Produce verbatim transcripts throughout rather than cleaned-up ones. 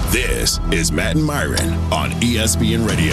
This is Matt and Myron on E S P N Radio.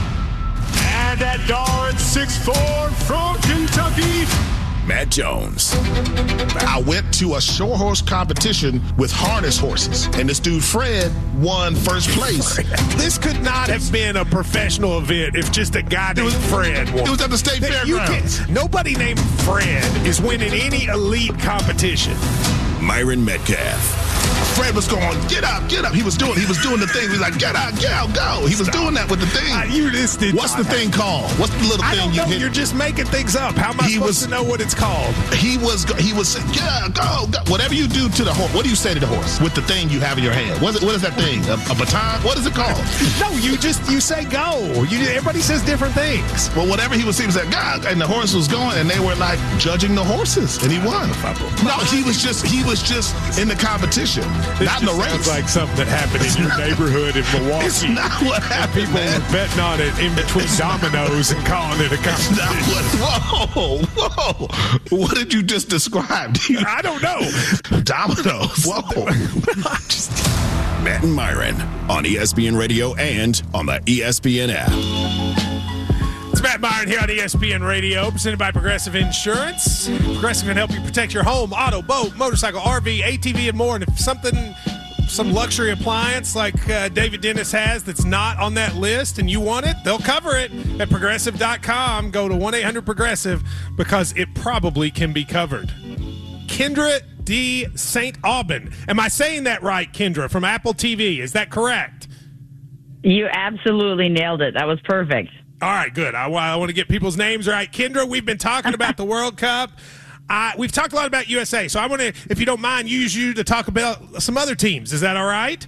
And at Dar at six foot four from Kentucky, Matt Jones. I went to a short horse competition with harness horses, and this dude Fred won first place. This could not have been a professional event if just a guy named Fred won. It was at the state fairgrounds. Nobody named Fred is winning any elite competition. Myron Metcalf. Fred was going, get up, get up. He was doing, he was doing the thing. He was like, get up, get out, go. He was Stop. doing that with the thing. Uh, you just did What's the thing called? What's the little I thing don't you know. hit? You're just making things up. How am I He supposed was- to know what it's called? He was, he was saying, yeah, go, go. Whatever you do to the horse. What do you say to the horse with the thing you have in your hand? What is, it, what is that thing? A, a baton? What is it called? No, you just you say go. You everybody says different things. Well, whatever he was saying was like, God, and the horse was going, and they were like judging the horses, and he won. No, he was just he was just in the competition, This not in the just race. sounds like something that happened in your neighborhood in Milwaukee. It's not what happened, People man. were betting on it in between dominoes and calling it a It's not competition. what, whoa, whoa. What did you just describe? I don't know. Dominoes. Whoa. I just, Matt and Myron on E S P N Radio and on the E S P N app. it's Matt Byron here on E S P N Radio, presented by Progressive Insurance. Progressive can help you protect your home, auto, boat, motorcycle, R V, A T V, and more. And if something, some luxury appliance like uh, David Dennis has that's not on that list and you want it, they'll cover it at progressive dot com. Go to one eight hundred progressive because it probably can be covered. Kendra D. Saint Aubin. Am I saying that right, Kendra, from Apple T V? Is that correct? You absolutely nailed it. That was perfect. All right, good. I, I want to get people's names right. Kendra, we've been talking about the World Cup. Uh, we've talked a lot about U S A, so I want to, if you don't mind, use you to talk about some other teams. Is that all right?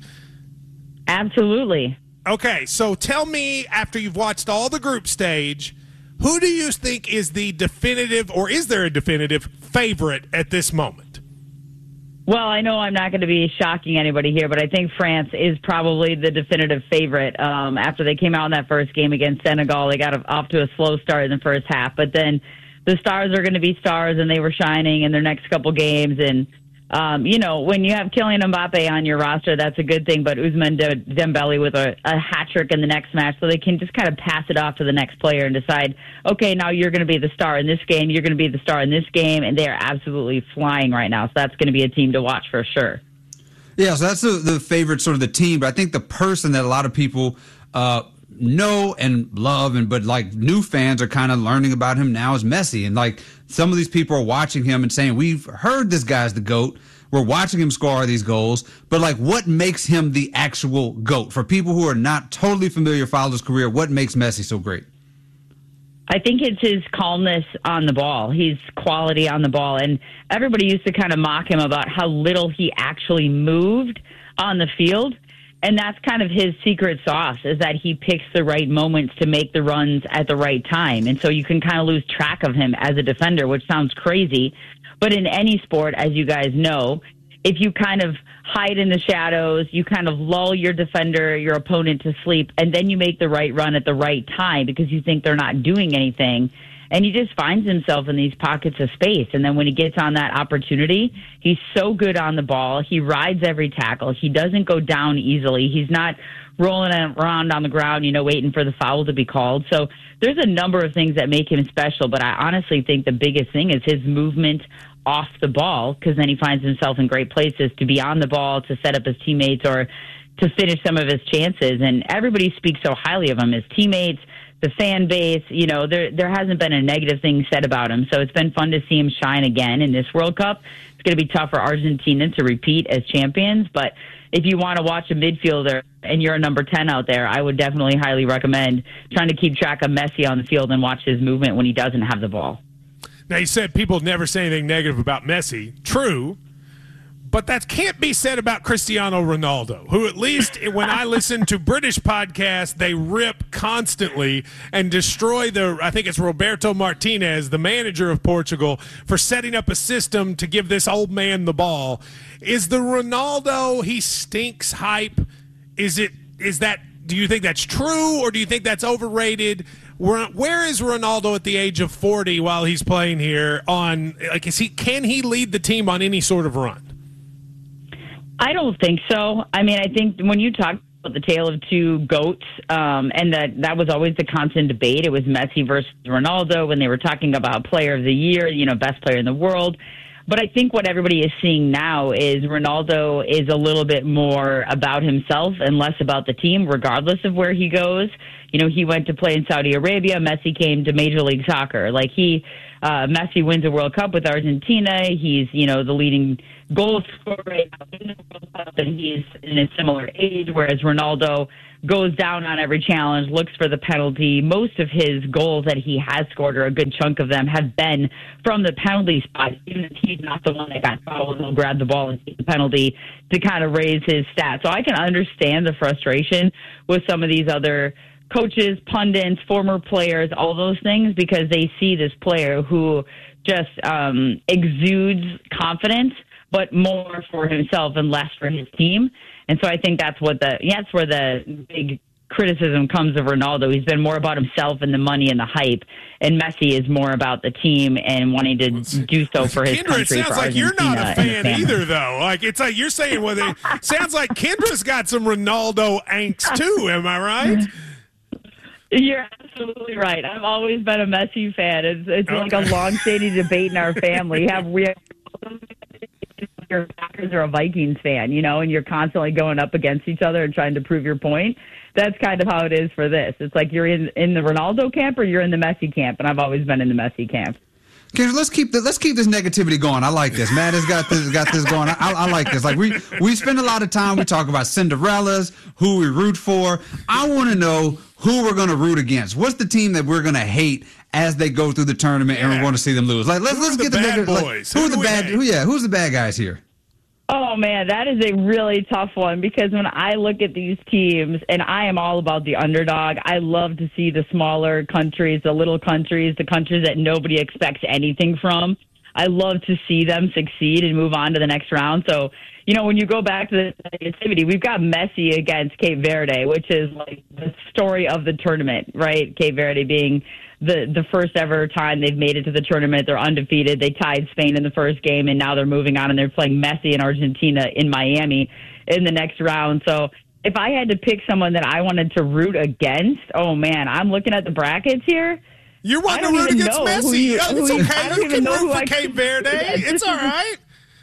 Absolutely. Okay, so tell me, after you've watched all the group stage, who do you think is the definitive, or is there a definitive favorite at this moment? Well, I know I'm not going to be shocking anybody here, but I think France is probably the definitive favorite. Um, after they came out in that first game against Senegal, they got off to a slow start in the first half, but then the stars are going to be stars, and they were shining in their next couple games. And, um, you know, when you have Kylian Mbappe on your roster, that's a good thing, but Ousmane Dembele with a, a hat trick in the next match, so they can just kind of pass it off to the next player and decide, okay, now you're going to be the star in this game, you're going to be the star in this game, and they are absolutely flying right now. So that's going to be a team to watch for sure. Yeah, so that's the, the favorite sort of the team, but I think the person that a lot of people uh, know and love, and but like new fans are kind of learning about him now is Messi. And like some of these people are watching him and saying, we've heard this guy's the GOAT. We're watching him score all these goals, but like what makes him the actual GOAT? For people who are not totally familiar, follow his career, what makes Messi so great? I think it's his calmness on the ball. He's quality on the ball. And everybody used to kind of mock him about how little he actually moved on the field. And that's kind of his secret sauce, is that he picks the right moments to make the runs at the right time. And so you can kind of lose track of him as a defender, which sounds crazy. But in any sport, as you guys know, if you kind of hide in the shadows, you kind of lull your defender, your opponent to sleep, and then you make the right run at the right time because you think they're not doing anything. And he just finds himself in these pockets of space. And then when he gets on that opportunity, he's so good on the ball. He rides every tackle. He doesn't go down easily. He's not rolling around on the ground, you know, waiting for the foul to be called. So there's a number of things that make him special. But I honestly think the biggest thing is his movement off the ball, because then he finds himself in great places to be on the ball, to set up his teammates, or to finish some of his chances. And everybody speaks so highly of him, his teammates, the fan base. You know, there there hasn't been a negative thing said about him. So it's been fun to see him shine again in this World Cup. It's going to be tough for Argentina to repeat as champions, but if you want to watch a midfielder and you're a number ten out there, I would definitely highly recommend trying to keep track of Messi on the field and watch his movement when he doesn't have the ball. Now, you said people never say anything negative about Messi. True. But that can't be said about Cristiano Ronaldo, who at least when I listen to British podcasts, they rip constantly and destroy the, I think it's Roberto Martinez, the manager of Portugal, for setting up a system to give this old man the ball. Is the Ronaldo, he stinks hype, is it, is that, do you think that's true, or do you think that's overrated? Where, where is Ronaldo at the age of forty while he's playing here on, like, is he, can he lead the team on any sort of run? I don't think so. I mean, I think when you talk about the tale of two goats, um, and that that was always the constant debate. It was Messi versus Ronaldo when they were talking about player of the year, you know, best player in the world. But I think what everybody is seeing now is Ronaldo is a little bit more about himself and less about the team, regardless of where he goes. You know, he went to play in Saudi Arabia. Messi came to Major League Soccer. Like he, uh, Messi wins a World Cup with Argentina. He's, you know, the leading goal scorer right now in the World Cup, and he's in a similar age, whereas Ronaldo goes down on every challenge, looks for the penalty. Most of his goals that he has scored, or a good chunk of them, have been from the penalty spot. Even if he's not the one that got fouled, he'll grab the ball and take the penalty to kind of raise his stats. So I can understand the frustration with some of these other coaches, pundits, former players, all those things, because they see this player who just um, exudes confidence, but more for himself and less for his team. And so I think that's what the yeah, that's where the big criticism comes of Ronaldo. He's been more about himself and the money and the hype, and Messi is more about the team and wanting to do so for his Kendra, country. It sounds for like Argentina you're not a fan and either, though. Like it's like you're saying, well, it sounds like Kendra's got some Ronaldo angst too. Am I right? You're absolutely right. I've always been a Messi fan. It's it's Okay. like a long-standing debate in our family. We have we have you're a Packers or a Vikings fan, you know, and you're constantly going up against each other and trying to prove your point. That's kind of how it is for this. It's like you're in in the Ronaldo camp or you're in the Messi camp, and I've always been in the Messi camp. Kendra, let's keep the, let's keep this negativity going. I like this. Matt has got this got this going. I, I like this. Like we we spend a lot of time. We talk about Cinderellas, who we root for. I want to know who we're going to root against. What's the team that we're going to hate as they go through the tournament, and Yeah. we want to see them lose? Like let's Who are let's the get the bad negative. Like, boys? who Who are do the we bad? hate? Who, yeah, who's the bad guys here? Oh, man, that is a really tough one because when I look at these teams, and I am all about the underdog, I love to see the smaller countries, the little countries, the countries that nobody expects anything from. I love to see them succeed and move on to the next round. So, you know, when you go back to the negativity, we've got Messi against Cape Verde, which is like the story of the tournament, right? Cape Verde being the the first ever time they've made it to the tournament. They're undefeated. They tied Spain in the first game, and now they're moving on, and they're playing Messi in Argentina in Miami in the next round. So if I had to pick someone that I wanted to root against, oh, man, I'm looking at the brackets here. You want I to don't root even against know Messi? who you- Yeah, it's who you- I okay. don't You even can know root who for I- Cape Verde. It's all right.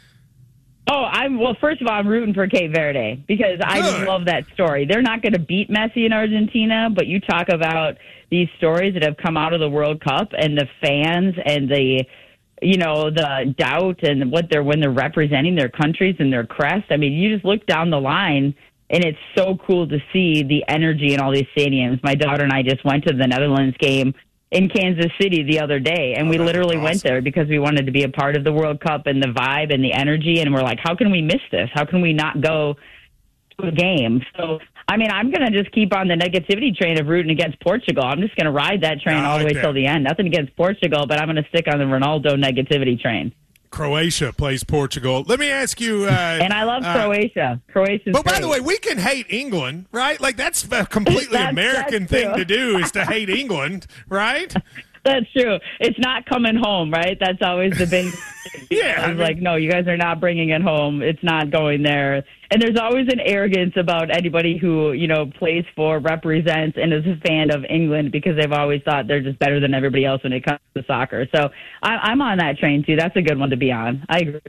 Oh, I'm well. First of all, I'm rooting for Cape Verde because I just Good. love that story. They're not going to beat Messi in Argentina, but you talk about these stories that have come out of the World Cup and the fans and the, you know, the doubt and what they're when they're representing their countries and their crest. I mean, you just look down the line, and it's so cool to see the energy in all these stadiums. My daughter and I just went to the Netherlands game in Kansas City the other day, and Oh, we that's literally awesome. went there because we wanted to be a part of the World Cup and the vibe and the energy, and we're like, how can we miss this? How can we not go to a game? So, I mean, I'm going to just keep on the negativity train of rooting against Portugal. I'm just going to ride that train I all the like way that. till the end. Nothing against Portugal, but I'm going to stick on the Ronaldo negativity train. Croatia plays Portugal. Let me ask you. Uh, And I love uh, Croatia. Croatia's But by great. the way, we can hate England, right? Like that's a completely That's- American that's thing true. to do is to hate England, right? That's true. It's not coming home, right? That's always the big. Yeah, I I was mean- like, no, you guys are not bringing it home. It's not going there. And there's always an arrogance about anybody who, you know, plays for, represents, and is a fan of England because they've always thought they're just better than everybody else when it comes to soccer. So I, I'm on that train too. That's a good one to be on. I agree.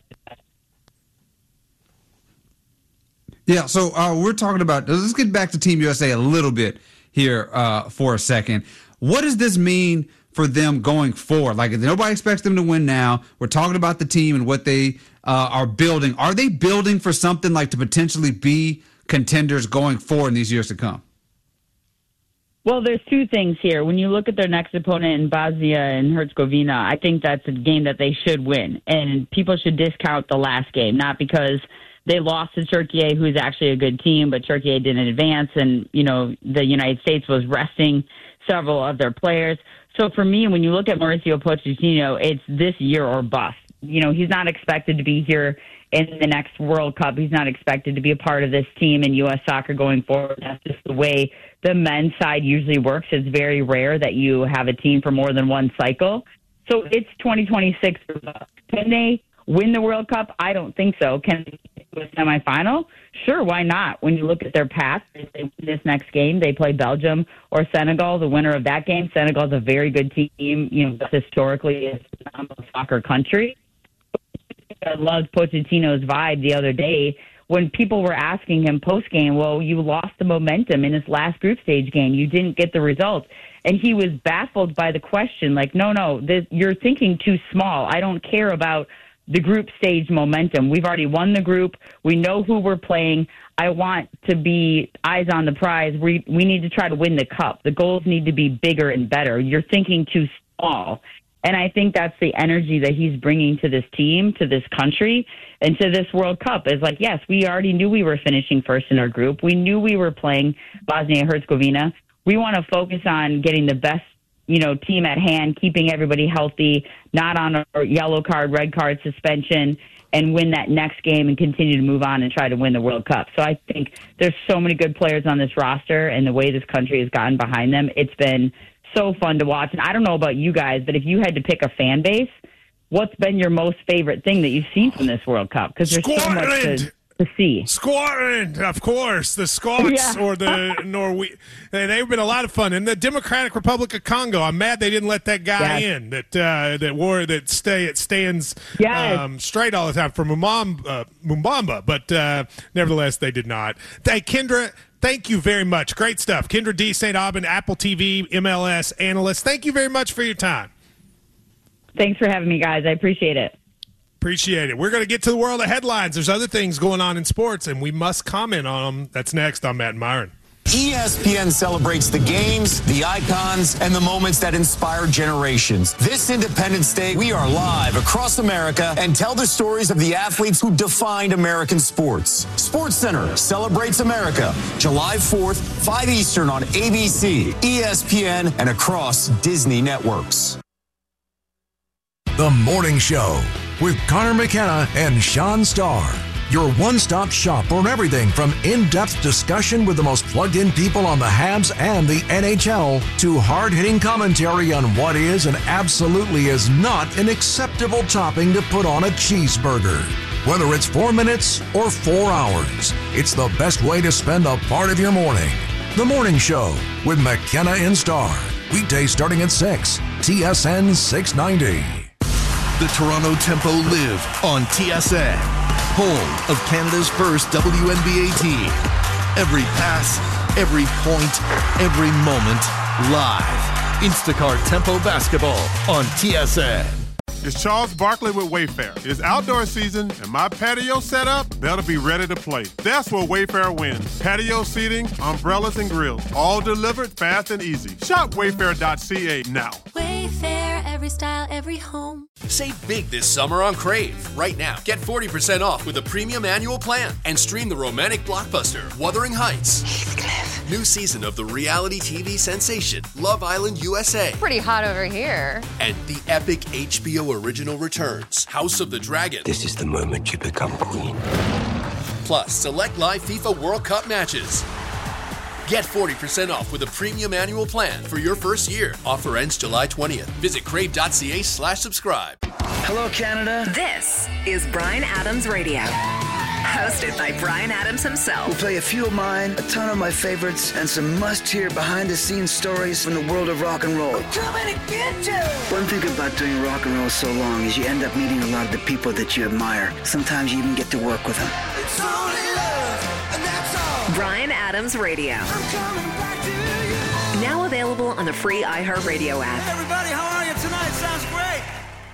Yeah, so uh, we're talking about. Let's get back to Team U S A a little bit here uh, for a second. What does this mean for them going forward? Like, if nobody expects them to win now, we're talking about the team and what they uh, are building. Are they building for something like to potentially be contenders going forward in these years to come? Well, there's two things here. When you look at their next opponent in Bosnia and Herzegovina, I think that's a game that they should win. And people should discount the last game, not because they lost to Turkey, who's actually a good team, but Turkey didn't advance. And, you know, the United States was resting several of their players. So for me, when you look at Mauricio Pochettino, it's this year or bust. You know, he's not expected to be here in the next World Cup. He's not expected to be a part of this team in U S soccer going forward. That's just the way the men's side usually works. It's very rare that you have a team for more than one cycle. So it's twenty twenty-six or bust. Can they win the World Cup? I don't think so. Can they to a semifinal? Sure, why not? When you look at their past, if they win this next game, they play Belgium or Senegal, the winner of that game. Senegal's a very good team, you know, historically it's a soccer country. I loved Pochettino's vibe the other day when people were asking him post-game, well, you lost the momentum in this last group stage game. You didn't get the results. And he was baffled by the question, like, no, no, this, you're thinking too small. I don't care about the group stage momentum. We've already won the group. We know who we're playing. I want to be eyes on the prize. We, we need to try to win the cup. The goals need to be bigger and better. You're thinking too small. And I think that's the energy that he's bringing to this team, to this country, and to this World Cup. Is like, yes, we already knew we were finishing first in our group. We knew we were playing Bosnia-Herzegovina. We want to focus on getting the best, you know, team at hand, keeping everybody healthy, not on a yellow card, red card suspension, and win that next game and continue to move on and try to win the World Cup. So I think there's so many good players on this roster, and the way this country has gotten behind them, it's been so fun to watch. And I don't know about you guys, but if you had to pick a fan base, what's been your most favorite thing that you've seen from this World Cup? Because there's Scotland. so much to, to see. Scotland, of course, the Scots Yeah. or the Norwe. They've been a lot of fun. And the Democratic Republic of Congo, I'm mad they didn't let that guy Yes. in that uh, that wore that stay it stands Yes. um, straight all the time for Mumbamba, uh, Mumbamba, but uh, nevertheless they did not. Hey, Kendra. Thank you very much. Great stuff. Kendra D. Saint Aubin, Apple T V, M L S analyst. Thank you very much for your time. Thanks for having me, guys. I appreciate it. Appreciate it. We're going to get to the world of headlines. There's other things going on in sports, and we must comment on them. That's next on Matt and Myron. E S P N celebrates the games, the icons, and the moments that inspire generations. This Independence Day, we are live across America and tell the stories of the athletes who defined American sports. SportsCenter celebrates America, July fourth, five Eastern on A B C, E S P N, and across Disney networks. The Morning Show with Connor McKenna and Sean Starr. Your one-stop shop for everything from in-depth discussion with the most plugged-in people on the Habs and the N H L to hard-hitting commentary on what is and absolutely is not an acceptable topping to put on a cheeseburger. Whether it's four minutes or four hours, it's the best way to spend a part of your morning. The Morning Show with McKenna and Starr. Weekdays starting at six, T S N six ninety. The Toronto Tempo live on T S N, home of Canada's first W N B A team. Every pass, every point, every moment, live. Instacart Tempo Basketball on T S N. It's Charles Barkley with Wayfair. It's outdoor season, and my patio setup better be ready to play. That's where Wayfair wins. Patio seating, umbrellas, and grills, all delivered fast and easy. Shop wayfair dot c a now. Wayfair, every style, every home. Save big this summer on Crave. Right now, get forty percent off with a premium annual plan and stream the romantic blockbuster Wuthering Heights. Heathcliff. New season of the reality T V sensation Love Island U S A. Pretty hot over here. And the epic H B O original returns House of the Dragon. This is the moment you become queen. Plus, select live FIFA World Cup matches. Get forty percent off with a premium annual plan for your first year. Offer ends July twentieth. Visit crave dot c a slash subscribe. Hello, Canada. This is Bryan Adams Radio. Hosted by Bryan Adams himself. We'll play a few of mine, a ton of my favorites, and some must-hear behind-the-scenes stories from the world of rock and roll. I'm coming to get you! One thing about doing rock and roll so long is you end up meeting a lot of the people that you admire. Sometimes you even get to work with them. It's only love, and that's all. Bryan Adams Radio. I'm coming back to you. Now available on the free iHeartRadio app. Hey everybody, how are you tonight? Sounds great.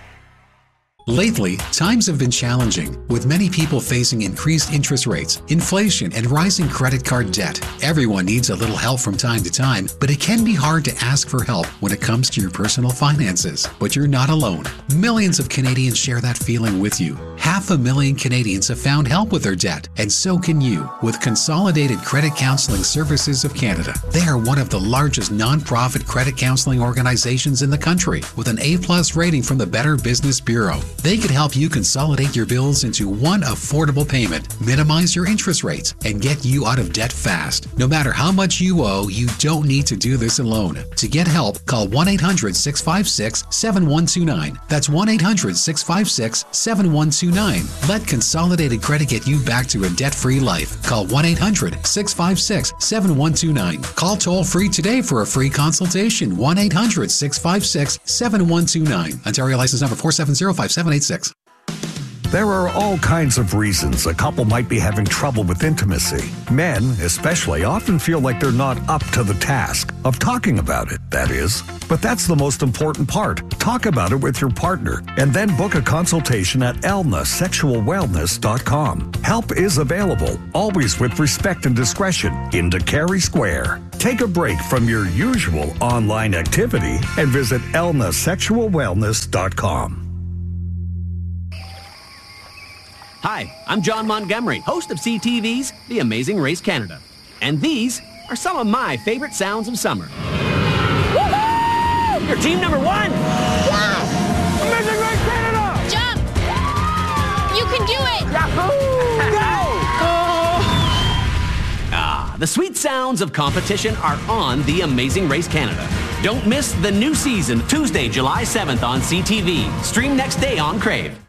Lately, times have been challenging, with many people facing increased interest rates, inflation, and rising credit card debt. Everyone needs a little help from time to time, but it can be hard to ask for help when it comes to your personal finances. But you're not alone. Millions of Canadians share that feeling with you. Half a million Canadians have found help with their debt, and so can you with Consolidated Credit Counseling Services of Canada. They are one of the largest nonprofit credit counseling organizations in the country, with an A plus rating from the Better Business Bureau. They could help you consolidate your bills into one affordable payment, minimize your interest rates, and get you out of debt fast. No matter how much you owe, you don't need to do this alone. To get help, call one eight hundred six five six seven one two nine. That's one eight hundred six five six seven one two nine. Let Consolidated Credit get you back to a debt-free life. Call one eight hundred six five six seven one two nine. Call toll-free today for a free consultation. one eight hundred six five six seven one two nine. Ontario license number four seven zero five seven eight six. There are all kinds of reasons a couple might be having trouble with intimacy. Men, especially, often feel like they're not up to the task of talking about it, that is. But that's the most important part. Talk about it with your partner and then book a consultation at elna sexual wellness dot com. Help is available, always with respect and discretion, in Cary Square. Take a break from your usual online activity and visit elna sexual wellness dot com. Hi, I'm John Montgomery, host of C T V's The Amazing Race Canada. And these are some of my favorite sounds of summer. Woohoo! You're team number one! Wow! Amazing Race Canada! Jump! You can do it! Yahoo! Go! Ah, the sweet sounds of competition are on The Amazing Race Canada. Don't miss the new season, Tuesday, July seventh on C T V. Stream next day on Crave.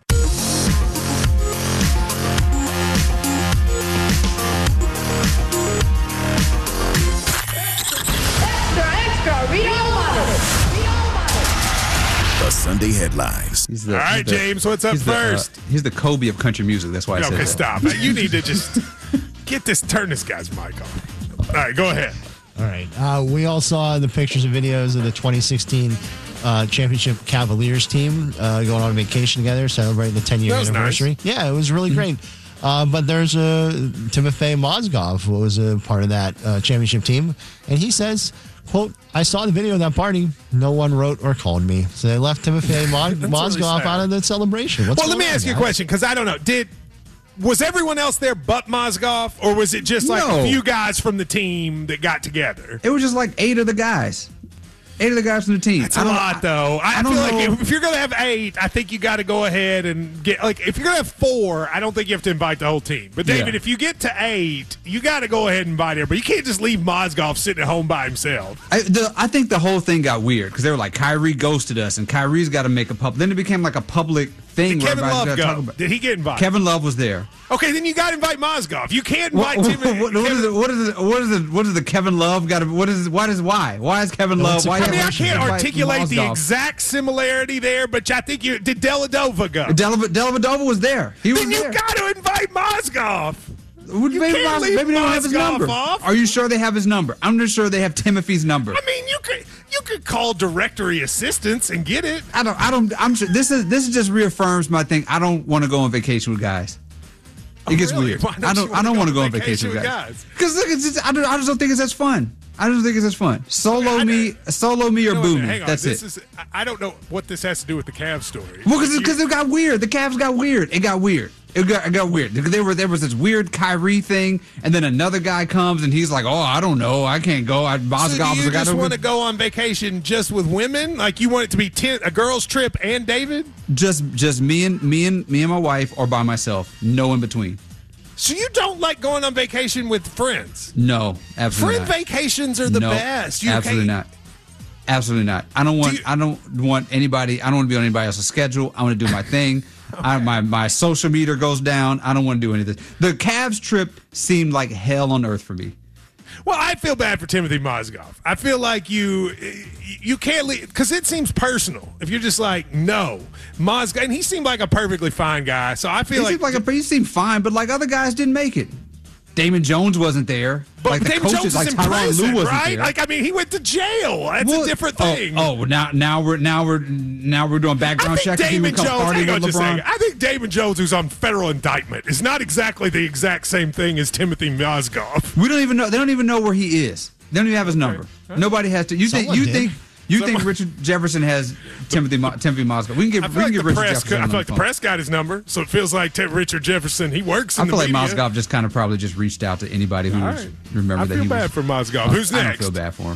The Sunday headlines. He's the, All right, he's the, James, what's up he's the, first? Uh, he's the Kobe of country music. That's why I said Okay, that. stop. You need to just get this, turn this guy's mic on. All right, go ahead. All right. Uh, we all saw the pictures and videos of the twenty sixteen uh, championship Cavaliers team uh, going on vacation together, celebrating the ten-year anniversary. Nice. Yeah, it was really great. Uh, but there's a Timofey Mozgov who was a part of that uh, championship team, and he says, quote, I saw the video of that party. No one wrote or called me. So they left Timofey Mo- Mozgov out of the celebration. What's well, let me on, ask you a guys? question, because I don't know. Did was everyone else there but Mozgov, or was it just like No. a few guys from the team that got together? It was just like eight of the guys. Eight of the guys from the team. That's I a don't- lot, though. I, I don't feel like know. if, if you're going to have eight, I think you got to go ahead and get, like, if you're going to have four, I don't think you have to invite the whole team. But, David, Yeah. if you get to eight, you got to go ahead and invite everybody. You can't just leave Mozgov sitting at home by himself. I, the, I think the whole thing got weird because they were like, Kyrie ghosted us, and Kyrie's got to make a public. Then it became like a public thing. Did where Kevin everybody's Love gotta go? talk about. Did he get invited? Kevin Love was there. Okay, then you got to invite Mozgov. You can't invite What, Tim. what, what is it? What is it? What is it? What is the Kevin Love got to? What is? What is why? Why is Kevin Love? Why? I mean, I why should can't you invite articulate the Mozgov? exact similarity there, but I think you did. Deladova go? Del- Dellavedova was there. He was then there. you got to invite Mozgov. Would- You maybe can't Mos- leave maybe they don't have his Mozgov number. off. Are you sure they have his number? I'm just sure they have Timothy's number. I mean, you could you could call directory assistance and get it. I don't. I don't. I'm sure this is this just reaffirms my thing. I don't want to go on vacation with guys. It Oh, gets really? weird. Why don't I don't. you I wanna don't go want to go on on vacation with vacation with guys. Because look, it's just, I don't. I just don't think it's as fun. I just think it's as fun. Solo me, solo me, or No, boo wait a me. minute, hang on. That's this it. Is, I- I don't know what this has to do with the Cavs story. Well, because it got weird. The Cavs got weird. It got weird. It got, it got weird. There were there was this weird Kyrie thing, and then another guy comes and he's like, "Oh, I don't know, I can't go." I, So Mozgov do is you a guy just that- want to go on vacation just with women? Like you want it to be ten, a girls' trip and David? just just me and me and me and my wife, or by myself, no in between. So you don't like going on vacation with friends? No, absolutely Friend not. vacations are the No, best. You absolutely can't- not. Absolutely not. I don't want. I don't want anybody. I don't want to be on anybody else's schedule. I want to do my thing. I, my my social meter goes down. I don't want to do anything. The Cavs trip seemed like hell on earth for me. Well, I feel bad for Timothy Mozgov. I feel like you you can't leave because it seems personal. If you're just like no Mozgov, and he seemed like a perfectly fine guy. So I feel He like seemed like a, he seemed fine, but like other guys didn't make it. Damon Jones wasn't there. But like the Damon coaches, Jones like is in Tyronn prison, Lue wasn't right? there. Like I mean, he went to jail. That's Well, a different oh, thing. Oh, now now we're now we're now we're doing I background think checks. if he Damon would come Jones. party Hang on with just a LeBron. second. I think Damon Jones, who's on federal indictment, is not exactly the exact same thing as Timothy Mozgov. We don't even know. They don't even know where he is. They don't even have his number. Nobody has to. You think? Someone You did. think? You Someone- think Richard Jefferson has Timothy Mo, Timothy Mozgov? We can get. I We feel can like get the Richard press. Jefferson. I on feel like the phone. press got his number, so it feels like T- Richard Jefferson. He works. I in feel the like media. Mozgov just kind of probably just reached out to anybody who All was, right. remember I that feel he bad was. for Mozgov. I- Who's I next? don't feel bad for him.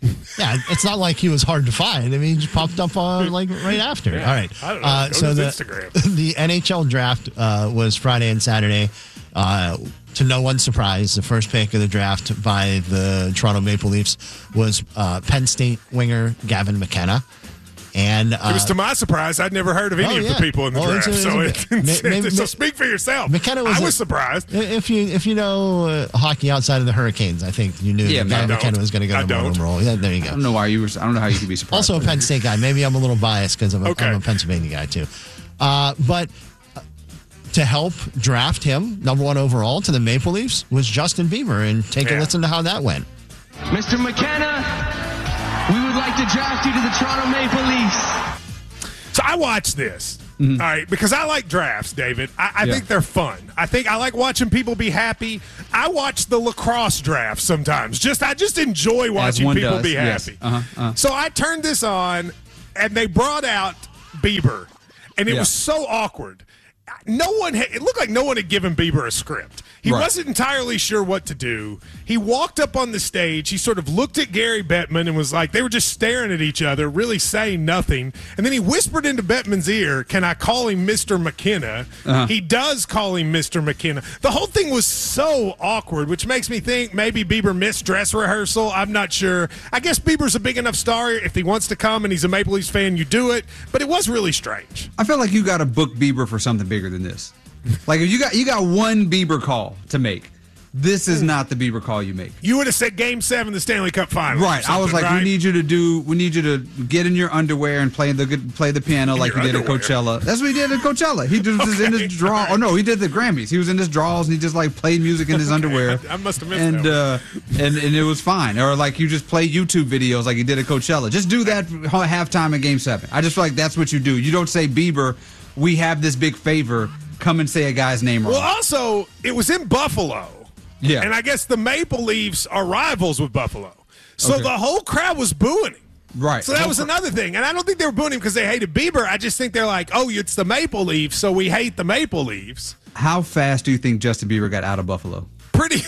Yeah, it's not like he was hard to find. I mean, he just popped up uh, like right after. Yeah, All right. I don't know. Uh, Go so to the his Instagram. the N H L draft uh, was Friday and Saturday. Uh, to no one's surprise, the first pick of the draft by the Toronto Maple Leafs was uh, Penn State winger Gavin McKenna. And uh, it was to my surprise. I'd never heard of any oh, of yeah. the people in the Oh, draft. it's a- so, it's a it, bit- maybe- so speak for yourself. McKenna was I a- was surprised. If you if you know uh, hockey outside of the Hurricanes, I think you knew Yeah, that man, Gavin I McKenna don't. was going to go I to don't. Modern role. Yeah, there you I go. don't know why you were. I don't know how you could be surprised. Also a Penn State guy. Maybe I'm a little biased because I'm, a- Okay. I'm a Pennsylvania guy too. Uh, but uh, to help draft him, number one overall to the Maple Leafs, was Justin Bieber. And take a Yeah. listen to how that went. Mister McKenna, we would like to draft you to the Toronto Maple Leafs. So I watched this, all right, because I like drafts, David. I, I Yeah. think they're fun. I think I like watching people be happy. I watch the lacrosse drafts sometimes. Just I just enjoy watching one people does, be yes. happy. Uh-huh, uh-huh. So I turned this on, and they brought out Bieber, and it Yeah. was so awkward. No one had, it looked like no one had given Bieber a script. He Right. wasn't entirely sure what to do. He walked up on the stage. He sort of looked at Gary Bettman and was like, they were just staring at each other, really saying nothing. And then he whispered into Bettman's ear, can I call him Mister McKenna? Uh-huh. He does call him Mister McKenna. The whole thing was so awkward, which makes me think maybe Bieber missed dress rehearsal. I'm not sure. I guess Bieber's a big enough star. If he wants to come and he's a Maple Leafs fan, you do it. But it was really strange. I feel like you got to book Bieber for something bigger than this. Like if you got you got one Bieber call to make, this is not the Bieber call you make. You would have said Game Seven, the Stanley Cup Final. or Right. I was something, like, right? we need you to do. We need you to get in your underwear and play the play the piano like you your did at underwear. Coachella. That's what he did at Coachella. He just was in his draw. Oh no, he did the Grammys. He was in his drawers and he just like played music in his underwear. I must have missed and that uh, and and it was fine. Or like you just play YouTube videos like you did at Coachella. Just do that halftime at Game Seven. I just feel like that's what you do. You don't say Bieber, we have this big favor. Come and say a guy's name wrong. Well, also, it was in Buffalo. Yeah. And I guess the Maple Leafs are rivals with Buffalo. So Okay. the whole crowd was booing him. Right. So that was another thing. And I don't think they were booing him because they hated Bieber. I just think they're like, oh, it's the Maple Leafs, so we hate the Maple Leafs. How fast do you think Justin Bieber got out of Buffalo? Pretty.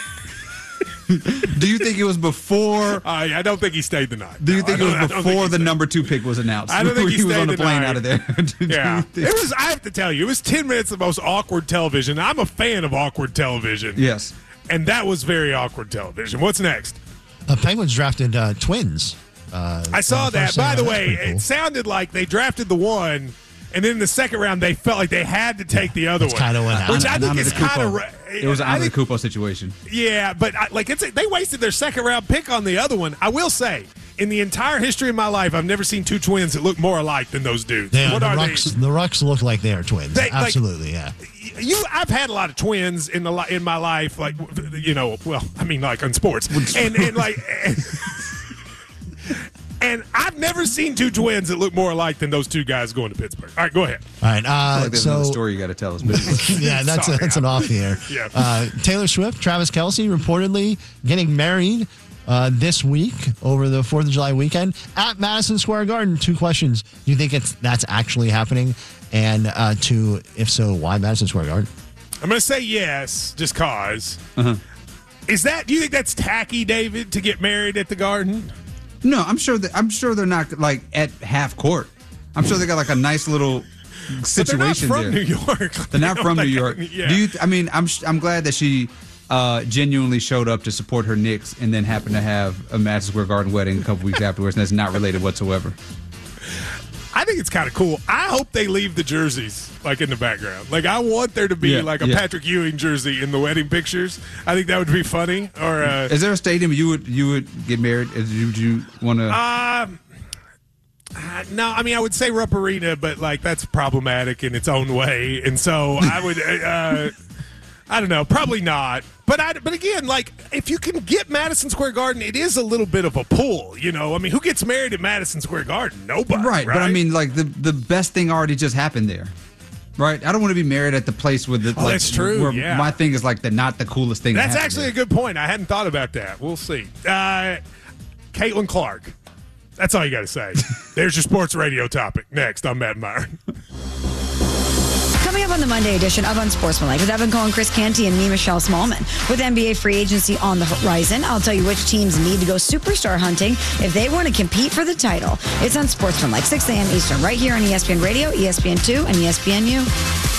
Do you think it was before? I I don't think he stayed the night. Do you No, think I it don't- I was don't think before he the stayed- number two pick was announced? I don't think he, was stayed on the the plane night. out of there. Did Yeah, you think- it was. I have to tell you, it was ten minutes of the most awkward television. I'm a fan of awkward television. Yes, and that was very awkward television. What's next? Uh, Penguins drafted uh, twins. Uh, I saw uh, that. first By round. the That's way, pretty cool. it sounded like they drafted the one, and then in the second round they felt like they had to take the other That's one. kinda what Which happened. I think An is kind of. Antetokounmpo. It was an I think, Antetokounmpo situation. yeah, but I, like it's a, they wasted their second round pick on the other one. I will say, in the entire history of my life, I've never seen two twins that look more alike than those dudes. Yeah, what the are Rucks, they? the Rucks look like they are twins. They- like- Absolutely, yeah. You, I've had a lot of twins in the li- in my life, like you know, well, I mean, like on sports, and and like. And, And I've never seen two twins that look more alike than those two guys going to Pittsburgh. All right, go ahead. All right. Uh, I feel like there's so, another story you got to tell us. But yeah, that's Sorry, a, that's an off here. Yeah. Uh, Taylor Swift, Travis Kelce reportedly getting married uh, this week over the Fourth of July weekend at Madison Square Garden. Two questions: do you think it's that's actually happening? And uh, two, if so, why Madison Square Garden? I'm going to say yes, just cause. Uh-huh. Is that? Do you think that's tacky, David, to get married at the Garden? no, I'm sure that I'm sure they're not like at half court. I'm sure they got like a nice little situation But they're not from there. New York. They're not from New Like, York. yeah. Do you? I mean, I'm I'm glad that she uh, genuinely showed up to support her Knicks and then happened to have a Madison Square Garden wedding a couple weeks afterwards, and that's not related whatsoever. I think it's kind of cool. I hope they leave the jerseys like in the background. Like I want there to be Yeah, like a yeah. Patrick Ewing jersey in the wedding pictures. I think that would be funny. Or uh, Is there a stadium you would you would get married? Would you, would you want to? Um, uh, no, I mean I would say Rupp Arena, but like that's problematic in its own way, and so I would. Uh, I don't know, probably not. But I, but again, like if you can get Madison Square Garden, it is a little bit of a pull. You know, I mean, who gets married at Madison Square Garden? Nobody, right, right? but I mean, like the the best thing already just happened there. Right, I don't want to be married at the place with the. Oh, like, that's true, Where yeah. my thing is like the not the coolest thing. That's that happened actually there. a good point. I hadn't thought about that. We'll see. Uh, Caitlin Clark. That's all you got to say. There's your sports radio topic. Next, I'm Matt Meyer. Coming up on the Monday edition of Unsportsmanlike with Evan Cohen, Chris Canty, and me, Michelle Smallman. With N B A free agency on the horizon, I'll tell you which teams need to go superstar hunting if they want to compete for the title. It's Unsportsmanlike, six a.m. Eastern, right here on E S P N Radio, E S P N two, and E S P N U.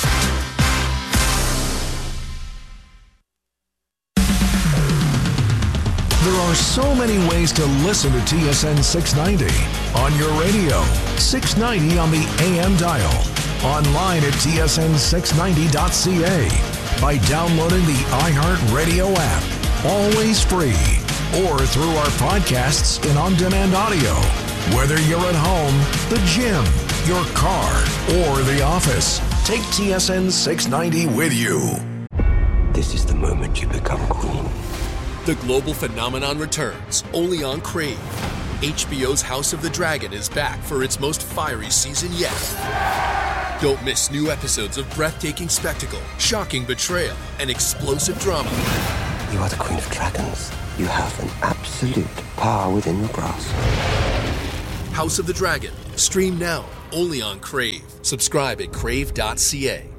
There are so many ways to listen to T S N six ninety. On your radio, six ninety on the A M dial. Online at T S N six ninety dot C A. By downloading the iHeartRadio app. Always free. Or through our podcasts in on-demand audio. Whether you're at home, the gym, your car, or the office, take T S N six ninety with you. This is the moment you become queen. The global phenomenon returns, only on Crave. H B O's House of the Dragon is back for its most fiery season yet. Don't miss new episodes of breathtaking spectacle, shocking betrayal, and explosive drama. You are the Queen of Dragons. You have an absolute power within your grasp. House of the Dragon. Stream now, only on Crave. Subscribe at crave dot c a.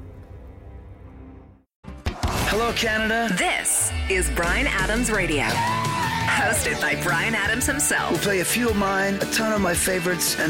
Hello, Canada. This is Bryan Adams Radio. Hosted by Bryan Adams himself. We'll play a few of mine, a ton of my favorites, and